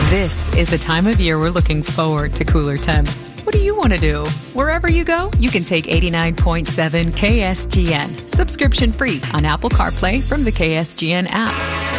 This is the time of year we're looking forward to cooler temps. What do you want to do? Wherever you go, you can take 89.7 KSGN, subscription free on Apple CarPlay from the KSGN app.